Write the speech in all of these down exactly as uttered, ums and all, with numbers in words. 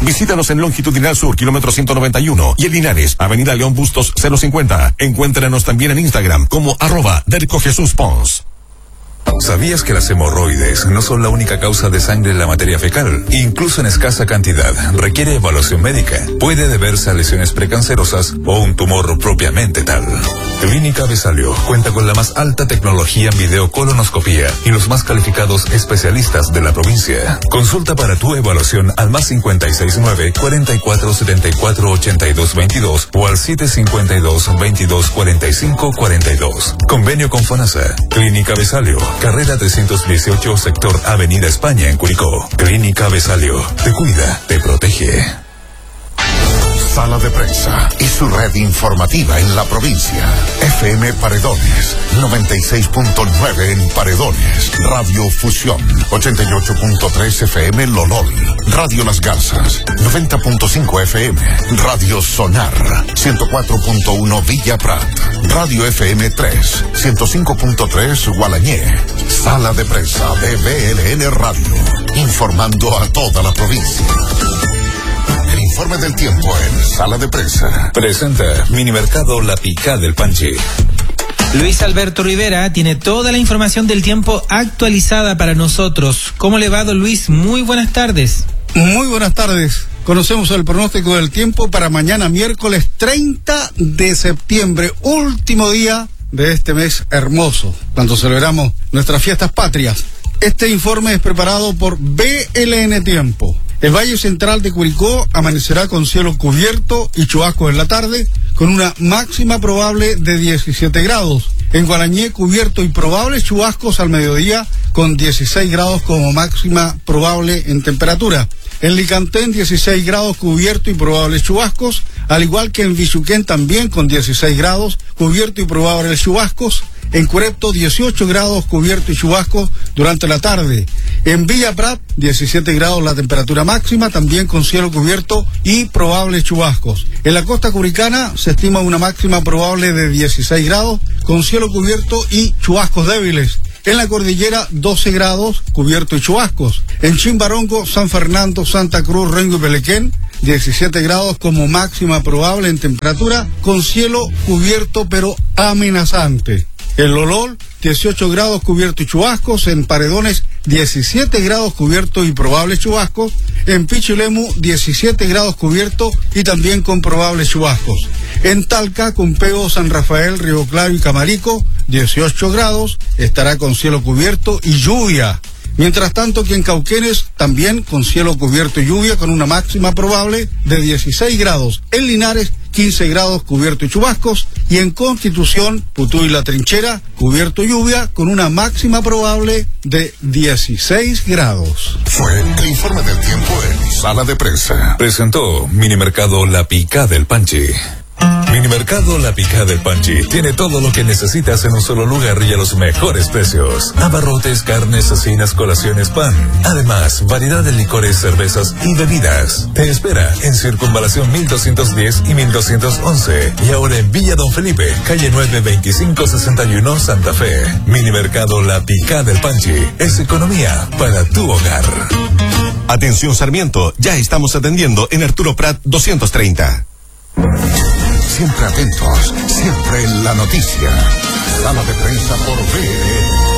Visítanos en Longitudinal Sur, kilómetro ciento noventa y uno, y en Linares, avenida León Bustos cero cincuenta. Encuéntranos también en Instagram como arroba Derco Jesús Pons. ¿Sabías que las hemorroides no son la única causa de sangre en la materia fecal? Incluso en escasa cantidad, requiere evaluación médica. Puede deberse a lesiones precancerosas o un tumor propiamente tal. Clínica Besalio cuenta con la más alta tecnología en videocolonoscopía y los más calificados especialistas de la provincia. Consulta para tu evaluación al más cincuenta y seis nueve, cuarenta y cuatro setenta y cuatro ochenta y dos veintidós o al siete cincuenta y dos, veintidós cuarenta y cinco cuarenta y dos. Convenio con FONASA. Clínica Besalio, carrera trescientos dieciocho, sector Avenida España en Curicó. Clínica Besalio, te cuida, te protege. Sala de Prensa y su red informativa en la provincia. F M Paredones, noventa y seis punto nueve en Paredones. Radio Fusión, ochenta y ocho punto tres F M Lolol. Radio Las Garzas, noventa punto cinco F M. Radio Sonar, ciento cuatro punto uno Villa Prat. Radio F M tres, ciento cinco punto tres Gualañé. Sala de Prensa de B L N Radio, informando a toda la provincia. El informe del tiempo en Sala de Prensa. Presenta Minimercado La Picá del Panchi. Luis Alberto Rivera tiene toda la información del tiempo actualizada para nosotros. ¿Cómo le va, don Luis? Muy buenas tardes. Muy buenas tardes. Conocemos el pronóstico del tiempo para mañana miércoles treinta de septiembre, último día de este mes hermoso, cuando celebramos nuestras fiestas patrias. Este informe es preparado por B L N Tiempo. El Valle Central de Curicó amanecerá con cielo cubierto y chubascos en la tarde, con una máxima probable de diecisiete grados. En Gualañé, cubierto y probables chubascos al mediodía, con dieciséis grados como máxima probable en temperatura. En Licantén, dieciséis grados, cubierto y probables chubascos, al igual que en Vichuquén también con dieciséis grados, cubierto y probables chubascos. En Curepto, dieciocho grados, cubierto y chubascos durante la tarde. En Villa Prat, diecisiete grados la temperatura máxima, también con cielo cubierto y probables chubascos. En la costa curicana se estima una máxima probable de dieciséis grados, con cielo cubierto y chubascos débiles. En la cordillera, doce grados, cubierto y chubascos. En Chimbarongo, San Fernando, Santa Cruz, Rengo y Pelequén, diecisiete grados como máxima probable en temperatura, con cielo cubierto pero amenazante. En Lolol, dieciocho grados cubierto y chubascos. En Paredones, diecisiete grados cubierto y probables chubascos. En Pichilemu, diecisiete grados cubierto y también con probables chubascos. En Talca, Cumpeo, San Rafael, Río Claro y Camarico, dieciocho grados, estará con cielo cubierto y lluvia. Mientras tanto, que en Cauquenes, también con cielo cubierto y lluvia, con una máxima probable de dieciséis grados. En Linares, quince grados, cubierto y chubascos. Y en Constitución, Putú y La Trinchera, cubierto y lluvia, con una máxima probable de dieciséis grados. Fue el informe del tiempo en Sala de Prensa. Presentó Minimercado La Picá del Panchi. Minimercado La Picá del Panchi tiene todo lo que necesitas en un solo lugar y a los mejores precios. Abarrotes, carnes, cecinas, colaciones, pan. Además, variedad de licores, cervezas y bebidas. Te espera en Circunvalación mil doscientos diez y mil doscientos once. Y ahora en Villa Don Felipe, calle nueve, veinticinco sesenta y uno, Santa Fe. Minimercado La Picá del Panchi es economía para tu hogar. Atención Sarmiento, ya estamos atendiendo en Arturo Prat doscientos treinta. Siempre atentos, siempre en la noticia. Sala de Prensa por B L N.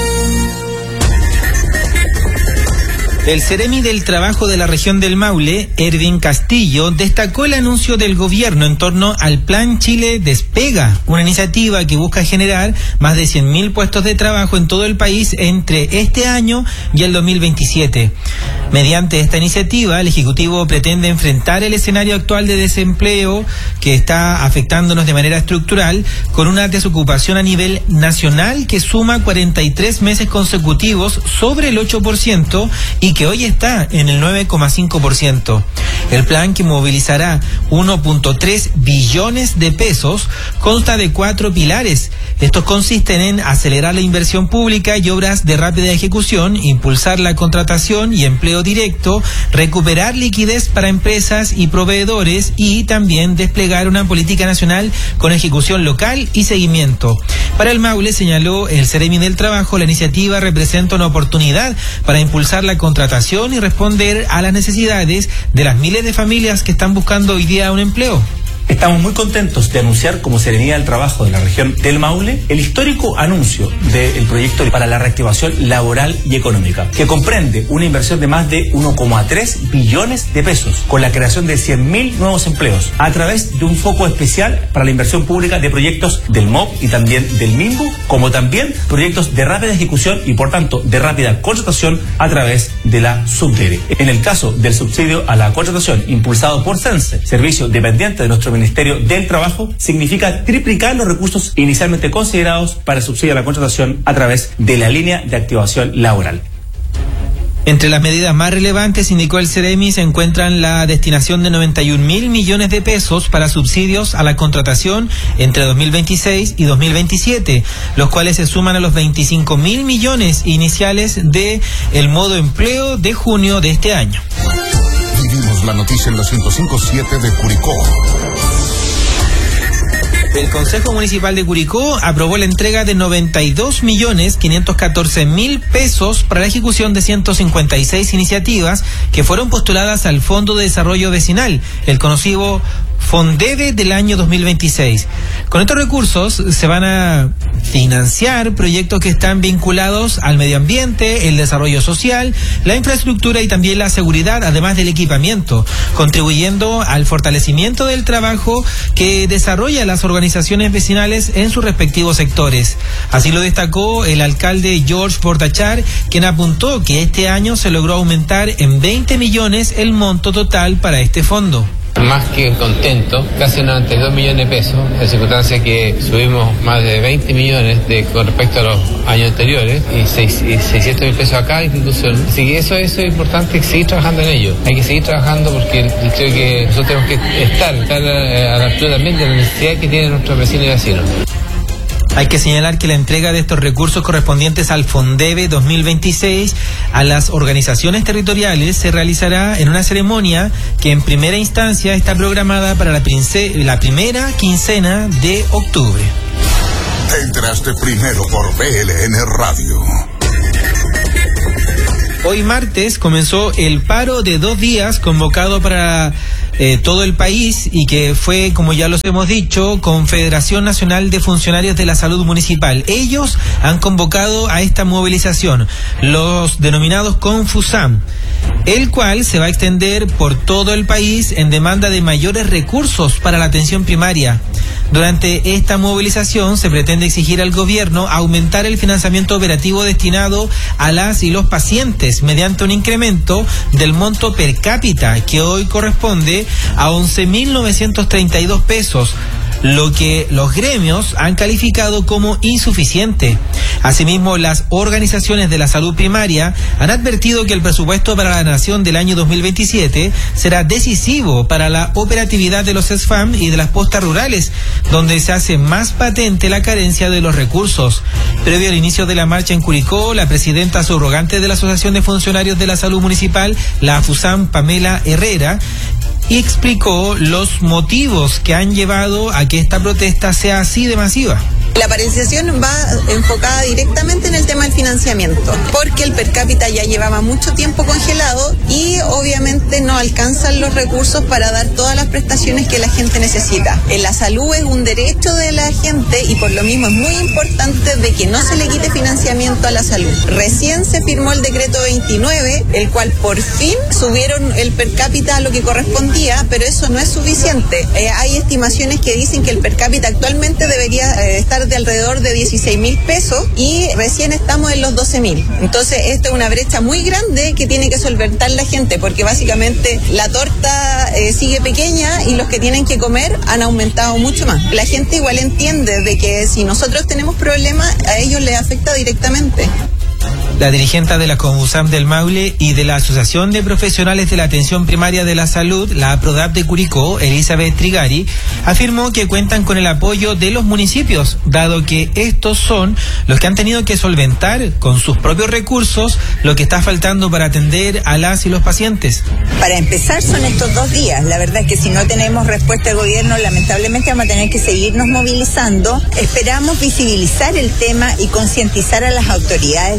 El Ceremi del Trabajo de la región del Maule, Erwin Castillo, destacó el anuncio del gobierno en torno al Plan Chile Despega, una iniciativa que busca generar más de cien mil puestos de trabajo en todo el país entre este año y el dos mil veintisiete. Mediante esta iniciativa, el Ejecutivo pretende enfrentar el escenario actual de desempleo que está afectándonos de manera estructural, con una desocupación a nivel nacional que suma cuarenta y tres meses consecutivos sobre el ocho por ciento y que hoy está en el nueve coma cinco por ciento. El plan, que movilizará uno punto tres billones de pesos, consta de cuatro pilares. Estos consisten en acelerar la inversión pública y obras de rápida ejecución, impulsar la contratación y empleo directo, recuperar liquidez para empresas y proveedores y también desplegar una política nacional con ejecución local y seguimiento. Para el Maule, señaló el Ceremi del Trabajo, la iniciativa representa una oportunidad para impulsar la contratación y responder a las necesidades de las miles miles de familias que están buscando hoy día un empleo. Estamos muy contentos de anunciar como Seremía del Trabajo de la región del Maule el histórico anuncio del proyecto para la reactivación laboral y económica, que comprende una inversión de más de uno coma tres billones de pesos, con la creación de cien mil nuevos empleos, a través de un foco especial para la inversión pública de proyectos del M O B y también del MIMBU, como también proyectos de rápida ejecución y por tanto de rápida contratación a través de la Subdere. En el caso del subsidio a la contratación impulsado por CENSE, servicio dependiente de nuestro Ministerio del Trabajo, significa triplicar los recursos inicialmente considerados para el subsidio a la contratación a través de la línea de activación laboral. Entre las medidas más relevantes, indicó el Ceremi, se encuentran la destinación de noventa y un mil millones de pesos para subsidios a la contratación entre dos mil veintiséis y dos mil veintisiete, los cuales se suman a los veinticinco mil millones iniciales de el modo empleo de junio de este año. Vivimos la noticia en la ciento cinco punto siete de Curicó. El Consejo Municipal de Curicó aprobó la entrega de noventa y dos millones quinientos catorce mil pesos para la ejecución de ciento cincuenta y seis iniciativas que fueron postuladas al Fondo de Desarrollo Vecinal, el conocido Fondeve del año dos mil veintiséis. Con estos recursos se van a financiar proyectos que están vinculados al medio ambiente, el desarrollo social, la infraestructura y también la seguridad, además del equipamiento, contribuyendo al fortalecimiento del trabajo que desarrolla las organizaciones vecinales en sus respectivos sectores. Así lo destacó el alcalde George Portachar, quien apuntó que este año se logró aumentar en veinte millones el monto total para este fondo. Más que contento, casi noventa y dos millones de pesos, en circunstancia que subimos más de veinte millones de, con respecto a los años anteriores, y, seis, y seiscientos mil pesos a cada institución. Así que eso, eso es importante, seguir trabajando en ello. Hay que seguir trabajando porque creo que nosotros tenemos que estar, estar a la altura también de la necesidad que tienen nuestros vecinos y vecinos. Hay que señalar que la entrega de estos recursos correspondientes al Fondeve dos mil veintiséis a las organizaciones territoriales se realizará en una ceremonia que en primera instancia está programada para la, prince- la primera quincena de octubre. Te enteraste primero por B L N Radio. Hoy martes comenzó el paro de dos días convocado para eh, todo el país y que fue, como ya los hemos dicho, Confederación Nacional de Funcionarios de la Salud Municipal. Ellos han convocado a esta movilización, los denominados Confusam, el cual se va a extender por todo el país en demanda de mayores recursos para la atención primaria. Durante esta movilización se pretende exigir al gobierno aumentar el financiamiento operativo destinado a las y los pacientes mediante un incremento del monto per cápita que hoy corresponde a once mil novecientos treinta y dos pesos, lo que los gremios han calificado como insuficiente. Asimismo, las organizaciones de la salud primaria han advertido que el presupuesto para la nación del año dos mil veintisiete será decisivo para la operatividad de los SESFAM y de las postas rurales, donde se hace más patente la carencia de los recursos. Previo al inicio de la marcha en Curicó, la presidenta subrogante de la Asociación de Funcionarios de la Salud Municipal, la AFUSAM, Pamela Herrera, y explicó los motivos que han llevado a que esta protesta sea así de masiva. La paralización va enfocada directamente en el tema del financiamiento, porque el per cápita ya llevaba mucho tiempo congelado y obviamente no alcanzan los recursos para dar todas las prestaciones que la gente necesita. En la salud es un derecho de la gente y por lo mismo es muy importante de que no se le quite financiamiento a la salud. Recién se firmó el decreto veintinueve, el cual por fin subieron el per cápita a lo que correspondía, pero eso no es suficiente. Eh, hay estimaciones que dicen que el per cápita actualmente debería eh, estar de alrededor de dieciséis mil pesos y recién estamos en los doce mil. Entonces, esta es una brecha muy grande que tiene que solventar la gente, porque básicamente la torta eh, sigue pequeña y los que tienen que comer han aumentado mucho más. La gente igual entiende de que si nosotros tenemos problemas, a ellos les afecta directamente. La dirigente de la Confusam del Maule y de la Asociación de Profesionales de la Atención Primaria de la Salud, la APRODAP de Curicó, Elizabeth Trigari, afirmó que cuentan con el apoyo de los municipios, dado que estos son los que han tenido que solventar con sus propios recursos lo que está faltando para atender a las y los pacientes. Para empezar son estos dos días. La verdad es que si no tenemos respuesta del gobierno, lamentablemente vamos a tener que seguirnos movilizando. Esperamos visibilizar el tema y concientizar a las autoridades de gobierno.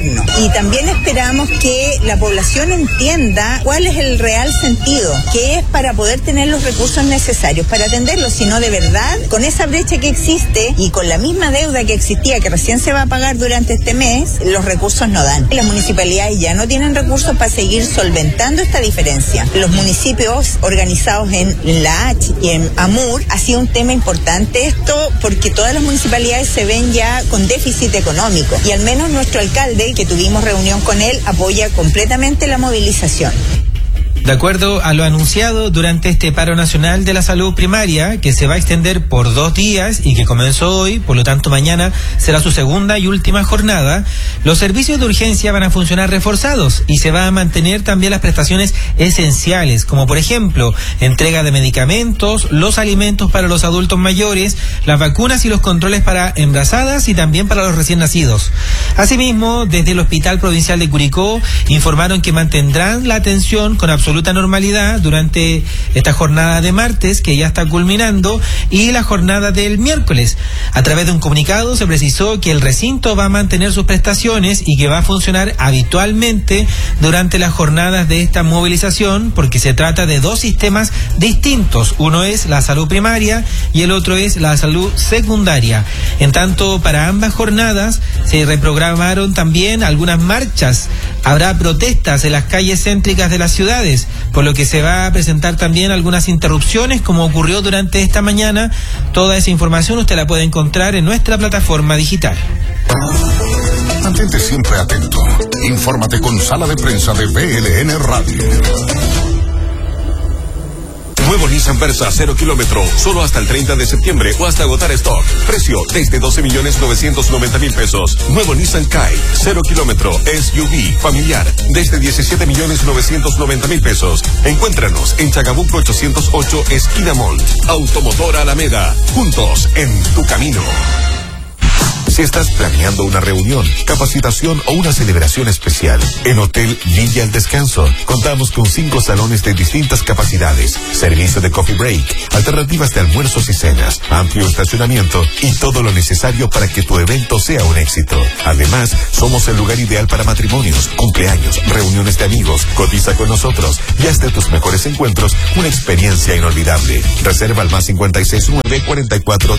gobierno. Y también esperamos que la población entienda cuál es el real sentido, que es para poder tener los recursos necesarios para atenderlos, sino de verdad, con esa brecha que existe y con la misma deuda que existía, que recién se va a pagar durante este mes, los recursos no dan. Las municipalidades ya no tienen recursos para seguir solventando esta diferencia. Los municipios organizados en la H y en AMUR, ha sido un tema importante esto, porque todas las municipalidades se ven ya con déficit económico, y al menos nuestro alcalde, que tuvimos reunión con él, apoya completamente la movilización. De acuerdo a lo anunciado durante este paro nacional de la salud primaria, que se va a extender por dos días y que comenzó hoy, por lo tanto mañana será su segunda y última jornada, los servicios de urgencia van a funcionar reforzados y se van a mantener también las prestaciones esenciales, como por ejemplo, entrega de medicamentos, los alimentos para los adultos mayores, las vacunas y los controles para embarazadas y también para los recién nacidos. Asimismo, desde el Hospital Provincial de Curicó informaron que mantendrán la atención con absoluta normalidad durante esta jornada de martes, que ya está culminando, y la jornada del miércoles. A través de un comunicado se precisó que el recinto va a mantener sus prestaciones y que va a funcionar habitualmente durante las jornadas de esta movilización, porque se trata de dos sistemas distintos. Uno es la salud primaria y el otro es la salud secundaria. En tanto, para ambas jornadas se reprogramaron también algunas marchas. Habrá protestas en las calles céntricas de las ciudades, por lo que se va a presentar también algunas interrupciones, como ocurrió durante esta mañana. Toda esa información usted la puede encontrar en nuestra plataforma digital. Mantente siempre atento. Infórmate con Sala de Prensa de B L N Radio. Nuevo Nissan Versa cero kilómetro, solo hasta el treinta de septiembre o hasta agotar stock. Precio desde doce millones novecientos noventa mil pesos. Nuevo Nissan Kite cero kilómetro, S U V, familiar, desde diecisiete millones novecientos noventa mil pesos. Encuéntranos en Chagabuco ochocientos ocho, esquina Mall. Automotor Alameda, juntos en tu camino. Si estás planeando una reunión, capacitación o una celebración especial, en Hotel Villa El Descanso contamos con cinco salones de distintas capacidades, servicio de coffee break, alternativas de almuerzos y cenas, amplio estacionamiento y todo lo necesario para que tu evento sea un éxito. Además, somos el lugar ideal para matrimonios, cumpleaños, reuniones de amigos. Cotiza con nosotros y haz de tus mejores encuentros una experiencia inolvidable. Reserva al más cincuenta y seis nueve cuarenta y cuatro